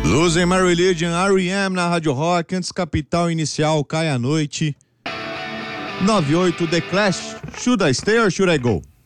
Losing My Religion, R.E.M. na Rádio Rock, antes Capital Inicial, Cai à Noite. 98, The Clash, Should I Stay or Should I Go?